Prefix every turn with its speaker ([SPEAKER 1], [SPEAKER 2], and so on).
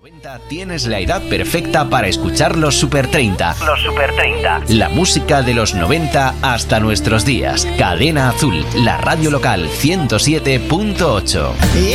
[SPEAKER 1] Tienes la edad perfecta para escuchar los Super 30. Los Super 30. La música de los 90 hasta nuestros días. Cadena Azul, la radio local 107.8.